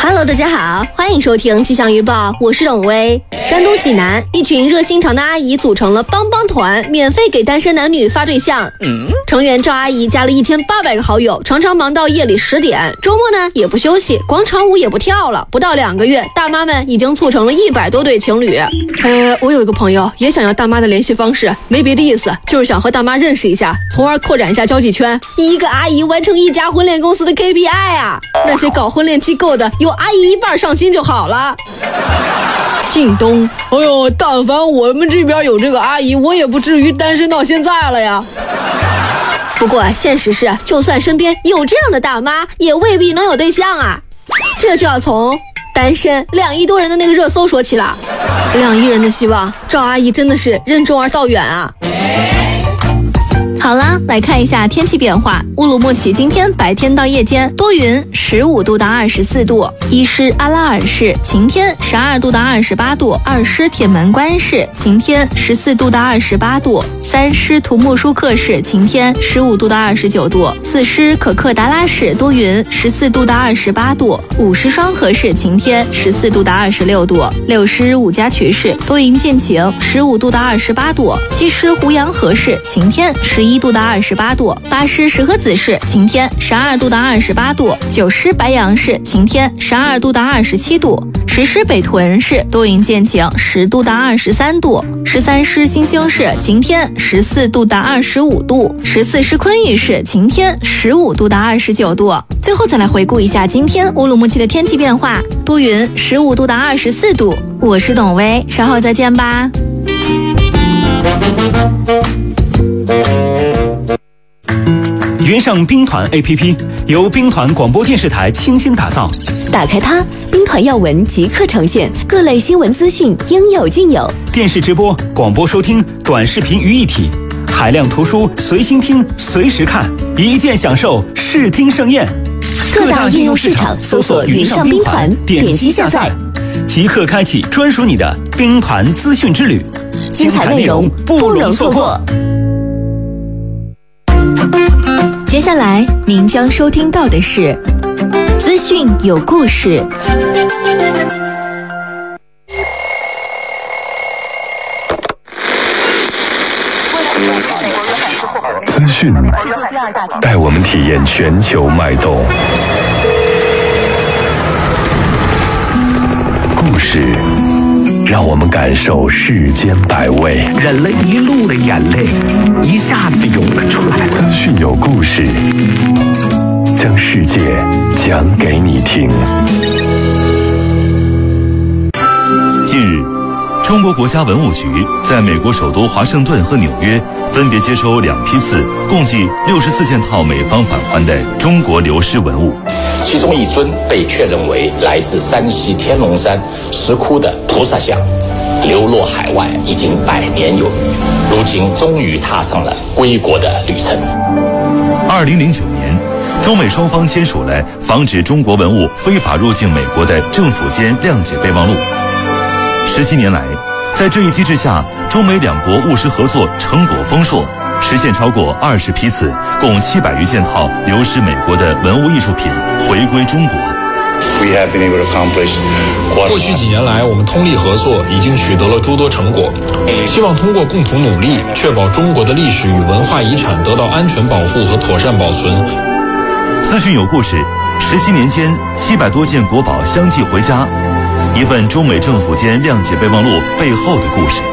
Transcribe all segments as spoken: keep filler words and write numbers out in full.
Hello， 大家好，欢迎收听气象预报，我是董薇。山东济南，一群热心肠的阿姨组成了帮帮团，免费给单身男女发对象。嗯，成员赵阿姨加了一千八百个好友，常常忙到夜里十点，周末呢也不休息，广场舞也不跳了。不到两个月，大妈们已经促成了一百多对情侣。呃，我有一个朋友也想要大妈的联系方式，没别的意思，就是想和大妈认识一下，从而扩展一下交际圈。一个阿姨完成一家婚恋公司的 K P I 啊！那些搞婚恋机构的，有阿姨一半上心就好了。靳东，哎呦，但凡我们这边有这个阿姨，我也不至于单身到现在了呀。不过现实是，就算身边有这样的大妈，也未必能有对象啊。这就要从单身两亿多人的那个热搜说起了。两亿人的希望，赵阿姨真的是任重而道远啊。好啦，来看一下天气变化。乌鲁木齐今天白天到夜间多云，十五度到二十四度；伊施阿拉尔市晴天，十二度到二十八度；二施铁门关市晴天，十四度到二十八度；三施图木舒克市晴天，十五度到二十九度；四施可克达拉市多云，十四度到二十八度；五施双河市晴天，十四度到二十六度；六施五家渠市多云见晴，十五度到二十八度；七施胡杨河市晴天，十一度到二十八度；八施石河子市晴天，十二度到二十八度；九施白杨市晴天，十二度到二十七度；十施北屯市多云见晴，十度到二十三度；十三施新兴市晴天，十四度到二十五度；十四施昆玉市晴天，十五度到二十九度。最后再来回顾一下今天乌鲁木齐的天气变化：多云，十五度到二十四度。我是董薇，稍后再见吧。 云上兵团 A P P 由兵团广播电视台倾心打造， 打开它，兵团要闻即刻呈现，各类新闻资讯应有尽有。 电视直播、广播收听、短视频于一体，海量图书随心听、随时看，一键享受视听盛宴。 各大应用市场搜索云上兵团，点击下载， 即刻开启专属你的兵团资讯之旅， 精彩内容不容错过。 接下来您将收听到的是资讯有故事。 资讯带我们体验全球脉动，故事让我们感受世间百味， 忍了一路的眼泪一下子涌了出来。 资讯有故事，将世界讲给你听。 近日，中国国家文物局在美国首都华盛顿和纽约分别接收两批次，共计六十四件套美方返还的中国流失文物。 其中一尊被确认为来自山西天龙山石窟的菩萨像，流落海外已经百年有余，如今终于踏上了归国的旅程。 二零零九年，中美双方签署了防止中国文物非法入境美国的政府间谅解备忘录。十七年来，在这一机制下，中美两国务实合作成果丰硕，实现超过二十批次，共七百余件套流失美国的文物艺术品回归中国。 过去几年来，我们通力合作已经取得了诸多成果，希望通过共同努力，确保中国的历史与文化遗产得到安全保护和妥善保存。 资讯有故事，十七年间七百多件国宝相继回家，一份中美政府间谅解备忘录背后的故事。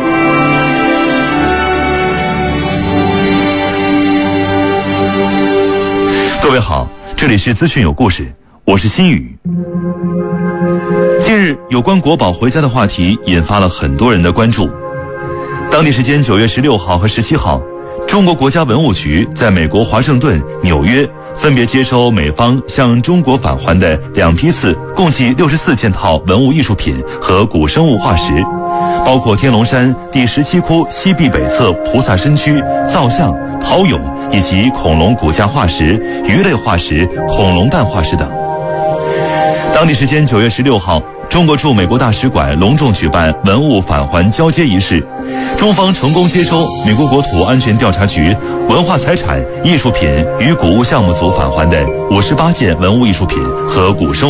各位好，这里是资讯有故事，我是新宇。近日，有关国宝回家的话题引发了很多人的关注。当地时间九月十六号和十七号，中国国家文物局在美国华盛顿、纽约分别接收美方向中国返还的两批次，共计六十四件套文物艺术品和古生物化石，包括天龙山第十七窟西壁北侧菩萨身躯、造像、陶俑以及恐龙骨架化石、鱼类化石、恐龙蛋化石等。当地时间九月十六号，中国驻美国大使馆隆重举办文物返还交接仪式，中方成功接收美国国土安全调查局文化财产、艺术品与古物项目组返还的五十八件文物艺术品和古生物